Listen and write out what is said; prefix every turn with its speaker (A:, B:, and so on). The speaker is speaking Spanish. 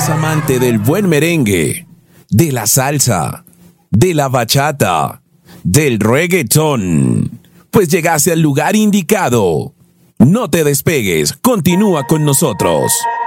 A: eres amante del buen merengue, de la salsa, de la bachata, del reggaetón, pues llegaste al lugar indicado. No te despegues, continúa con nosotros.